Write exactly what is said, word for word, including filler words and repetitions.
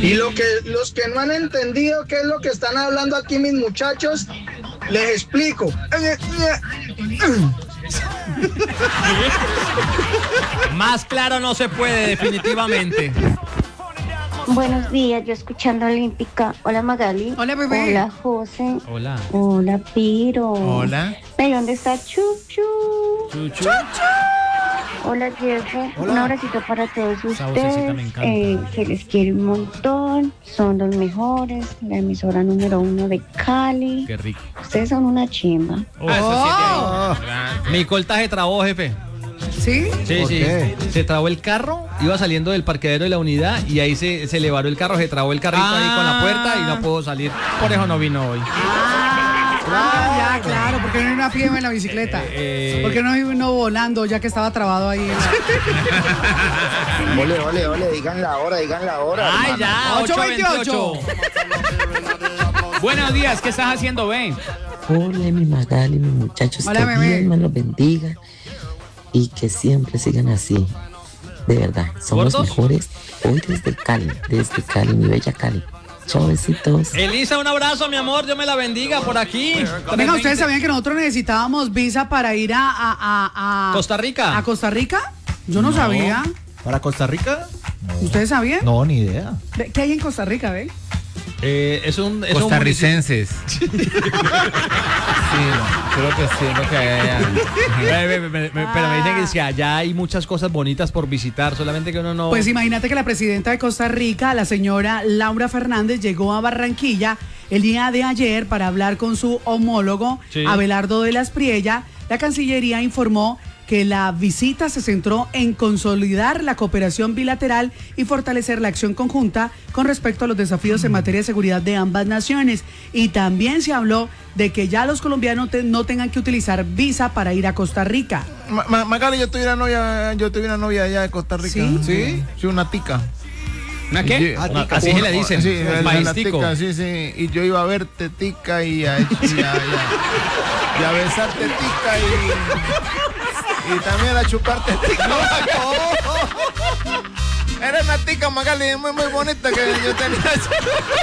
Y lo que los que no han entendido qué es lo que están hablando aquí mis muchachos, les explico. Más claro no se puede, definitivamente. Buenos días, yo escuchando Olímpica. Hola Magali. Hola, bebé. Hola José. Hola. Hola Piro. Hola. ¿Pero dónde está Chuchu? Chuchu. Hola Jeffrey. Hola. Un abracito para todos Esa vocecita ustedes. me encanta. Eh, que les quiero un montón. Son los mejores. La emisora número uno de Cali. Qué rico. Ustedes son una chimba. Oh, Oh. Mi colta se trabó, jefe. ¿Sí? Sí, ¿Por sí. qué? Se trabó el carro, iba saliendo del parqueadero de la unidad y ahí se, se le varó el carro, se trabó el carrito Ah. ahí con la puerta y no pudo salir. Por eso no vino hoy. Ah, ya, claro, porque no hay una piedra en la bicicleta. Eh, ¿Por qué no vino volando ya que estaba trabado ahí? En la... Ole, ole, ole, digan la hora, digan la hora. ¡Ay, hermano. ya! ocho veintiocho. Buenos días, ¿qué estás haciendo, Ben? Hola, mi Magali, mis muchachos, Hola, que bebé. Dios me los bendiga y que siempre sigan así. De verdad, son ¿Gordos? los mejores. Hoy desde Cali, desde Cali, mi bella Cali. Chao, besitos. Elisa, un abrazo, mi amor, Dios me la bendiga por aquí. Venga, ¿ustedes sabían que nosotros necesitábamos visa para ir a... a, a, a ¿Costa Rica? ¿A Costa Rica? Yo no, sabía. ¿Para Costa Rica? ¿Ustedes sabían? No, ni idea. Ve, ¿qué hay en Costa Rica, ve? Eh, es un... Es un Costarricenses. Sí, creo que sí, es lo que hay allá. Ve, ve, ve, ve, pero me dicen que sí, allá hay muchas cosas bonitas por visitar, solamente que uno no... Pues imagínate que la presidenta de Costa Rica, la señora Laura Fernández, llegó a Barranquilla el día de ayer para hablar con su homólogo, Sí. Abelardo de las Priella. La Cancillería informó que la visita se centró en consolidar la cooperación bilateral y fortalecer la acción conjunta con respecto a los desafíos en materia de seguridad de ambas naciones. Y también se habló de que ya los colombianos te- no tengan que utilizar visa para ir a Costa Rica. Ma- Ma- Magali, yo tuve una novia, yo tuve una novia allá de Costa Rica. ¿Sí? Sí, sí, una tica. ¿Una qué? Y- Una- así se le dicen. Sí, la- la Maístico. tica, sí, sí. Y yo iba a verte tica y a, y a, y a- y a besarte tica y, y también a chuparte tica. Era una tica, Magali, muy, muy bonita que yo tenía.